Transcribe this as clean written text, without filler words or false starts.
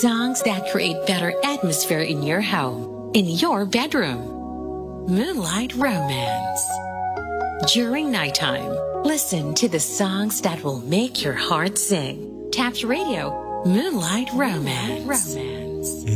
Songs that create better atmosphere in your home, in your bedroom. Moonlight Romance. During nighttime, listen to the songs that will make your heart sing. Tap your radio. Moonlight Romance.